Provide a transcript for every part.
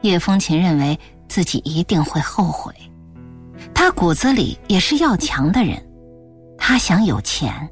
叶风琴认为自己一定会后悔。他骨子里也是要强的人，他想有钱。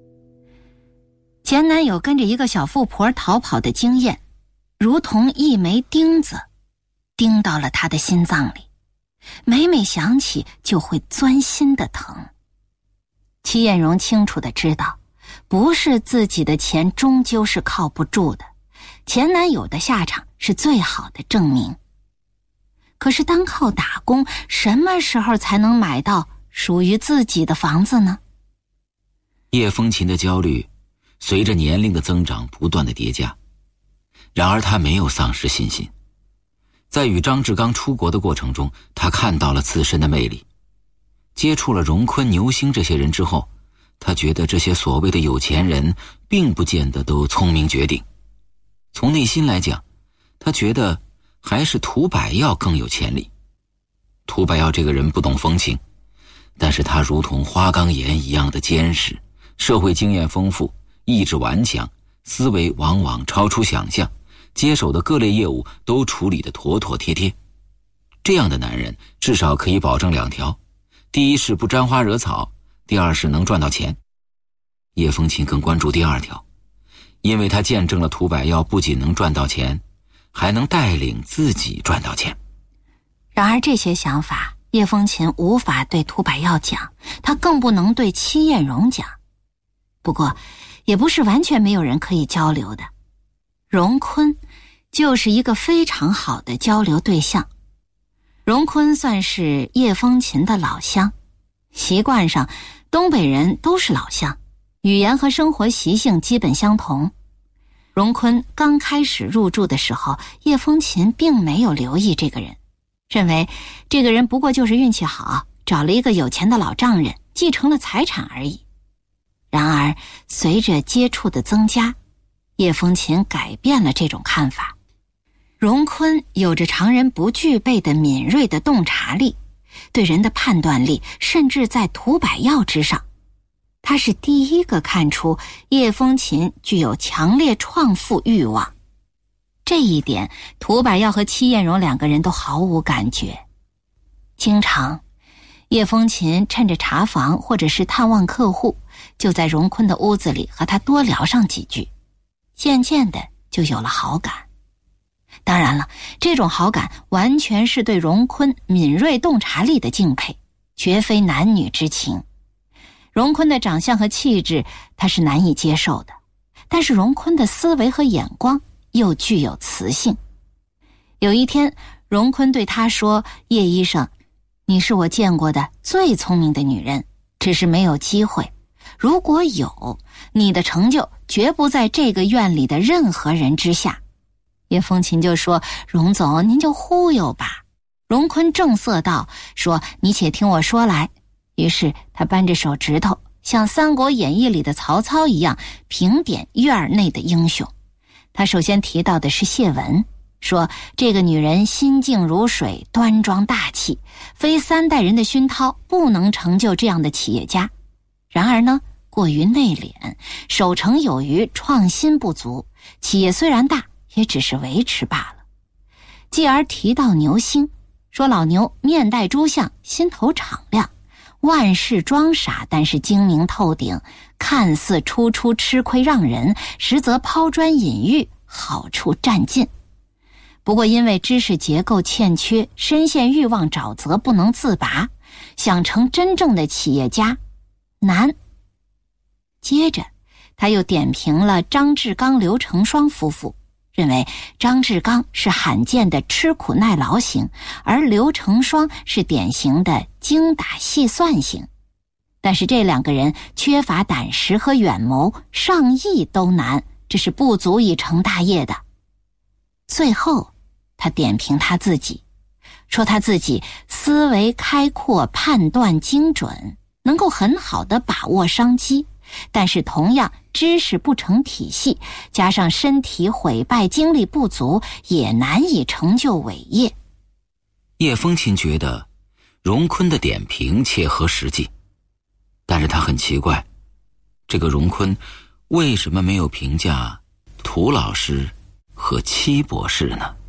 前男友跟着一个小富婆逃跑的经验，如同一枚钉子，钉到了他的心脏里，每每想起就会钻心的疼。戚艳荣清楚地知道，不是自己的钱终究是靠不住的，前男友的下场是最好的证明。可是单靠打工，什么时候才能买到属于自己的房子呢？ 叶风琴的焦虑随着年龄的增长不断的叠加，然而他没有丧失信心。在与张志刚出国的过程中，他看到了自身的魅力。接触了荣坤、牛星这些人之后，他觉得这些所谓的有钱人并不见得都聪明绝顶。从内心来讲，他觉得还是涂百耀更有潜力。涂百耀这个人不懂风情，但是他如同花岗岩一样的坚实，社会经验丰富，意志顽强，思维往往超出想象，接手的各类业务都处理得妥妥帖帖。这样的男人至少可以保证2条：第一是不沾花惹草，第二是能赚到钱。叶风琴更关注第2条，因为他见证了涂百耀不仅能赚到钱，还能带领自己赚到钱。 然而这些想法叶风琴无法对涂百耀讲，他更不能对戚艳荣讲。不过也不是完全没有人可以交流的，荣坤就是一个非常好的交流对象。荣坤算是叶风琴的老乡，习惯上东北人都是老乡，语言和生活习性基本相同。荣坤刚开始入住的时候，叶风琴并没有留意这个人，认为这个人不过就是运气好，找了一个有钱的老丈人，继承了财产而已。然而随着接触的增加，叶风琴改变了这种看法。荣坤有着常人不具备的敏锐的洞察力，对人的判断力甚至在涂百耀之上。他是第一个看出叶风琴具有强烈创富欲望，这一点涂百耀和戚艳荣2个人都毫无感觉。经常叶风琴趁着查房或者是探望客户，就在荣坤的屋子里和他多聊上几句，渐渐的就有了好感。当然了，这种好感完全是对荣坤敏锐洞察力的敬佩，绝非男女之情。荣坤的长相和气质他是难以接受的，但是荣坤的思维和眼光又具有磁性。有一天，荣坤对他说：“叶医生，你是我见过的最聪明的女人，只是没有机会。如果有，你的成就绝不在这个院里的任何人之下。”叶风琴就说：“荣总，您就忽悠吧。”荣坤正色道：“说你且听我说来。”于是他扳着手指头，像《三国演义》里的曹操一样评点院内的英雄。他首先提到的是谢文，说这个女人心静如水，端庄大气，非3代人的熏陶不能成就这样的企业家。然而呢，过于内敛，守成有余，创新不足，企业虽然大，也只是维持罢了。继而提到牛星，说老牛面带猪相，心头敞亮，万事装傻，但是精明透顶，看似初出吃亏让人，实则抛砖引玉，好处占尽。不过因为知识结构欠缺，深陷欲望沼泽不能自拔，想成真正的企业家难。接着他又点评了张志刚、刘成双夫妇，认为张志刚是罕见的吃苦耐劳型，而刘成双是典型的精打细算型。但是这2个人缺乏胆识和远谋，上亿都难，这是不足以成大业的。最后他点评他自己，说他自己思维开阔，判断精准，能够很好地把握商机，但是同样知识不成体系，加上身体毁败，精力不足，也难以成就伟业。 叶风琴觉得荣坤的点评切合实际，但是他很奇怪，这个荣坤为什么没有评价涂老师和戚博士呢？